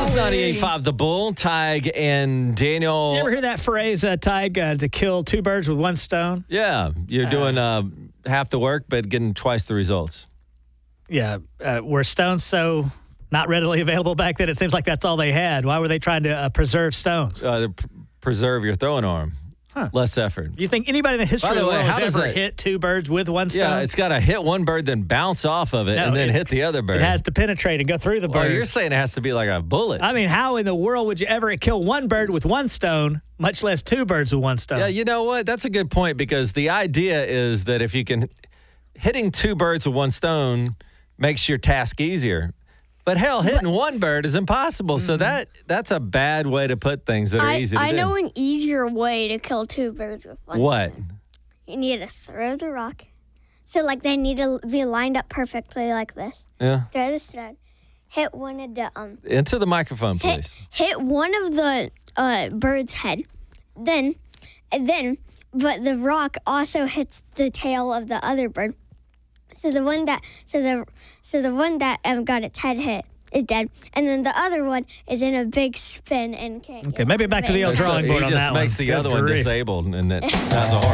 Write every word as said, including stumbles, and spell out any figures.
is ninety-eight point five The Bull. Tig and Daniel. You ever hear that phrase, uh, Tig, uh, to kill two birds with one stone? Yeah, you're doing uh, half the work, but getting twice the results. Yeah, uh, were stones so not readily available back then? It seems like that's all they had. Why were they trying to uh, preserve stones? Uh, to pr- preserve your throwing arm. Huh. Less effort. Do you think anybody in the history By the of the way, world how has does ever it- hit two birds with one stone? Yeah, it's got to hit one bird, then bounce off of it, No, and then it- hit the other bird. It has to penetrate and go through the Well, bird. you're saying it has to be like a bullet. I mean, how in the world would you ever kill one bird with one stone, much less two birds with one stone? Yeah, you know what? That's a good point, because the idea is that if you can, hitting two birds with one stone makes your task easier. But hell, hitting but, one bird is impossible. Mm-hmm. So that that's a bad way to put things that are I, easy to I do. I know an easier way to kill two birds with one What? stone. You need to throw the rock. So, like, they need to be lined up perfectly like this. Yeah. Throw the stone. Hit one of the... um. Into the microphone, please. Hit, hit one of the uh, bird's head. Then, and then, but the rock also hits the tail of the other bird. So the one that, so the, so the one that um, got its head hit is dead, and then the other one is in a big spin and can't. Okay, maybe back to the old drawing board he on just that one. makes the Good other one grief. disabled, and it has a horrible.